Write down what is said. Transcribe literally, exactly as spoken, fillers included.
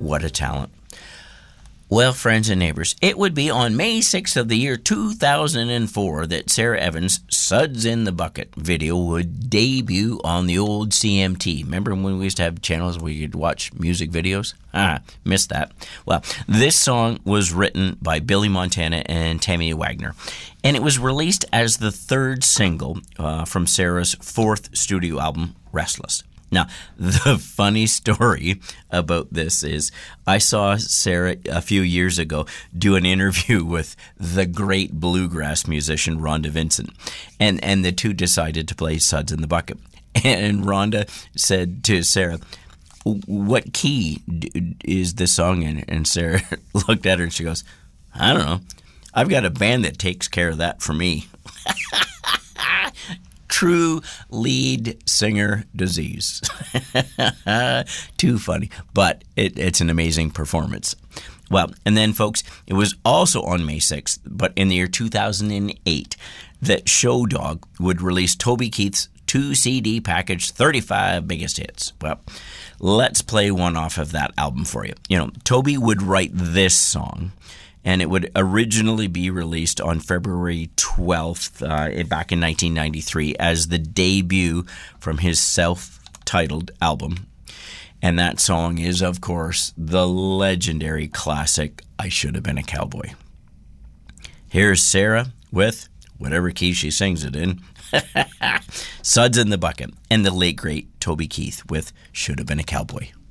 What a talent. Well, friends and neighbors, it would be on May sixth of the year two thousand four that Sara Evans' Suds in the Bucket video would debut on the old C M T. Remember when we used to have channels where you could watch music videos? Ah, missed that. Well, this song was written by Billy Montana and Tammy Wagner, and it was released as the third single uh, from Sara's fourth studio album, Restless. Now, the funny story about this is I saw Sara a few years ago do an interview with the great bluegrass musician Rhonda Vincent, and, and the two decided to play Suds in the Bucket. And Rhonda said to Sara, "What key is this song in?" And Sara looked at her and she goes, "I don't know. I've got a band that takes care of that for me." True lead singer disease. Too funny, but it, it's an amazing performance. Well, and then, folks, it was also on May sixth, but in the year two thousand eight, that Show Dog would release Toby Keith's two C D package, thirty-five Biggest Hits. Well, let's play one off of that album for you. You know, Toby would write this song, and it would originally be released on February twelfth uh, back in nineteen ninety-three as the debut from his self-titled album. And that song is, of course, the legendary classic, I Should Have Been a Cowboy. Here's Sara with whatever key she sings it in, Suds in the Bucket, and the late, great Toby Keith with Should Have Been a Cowboy.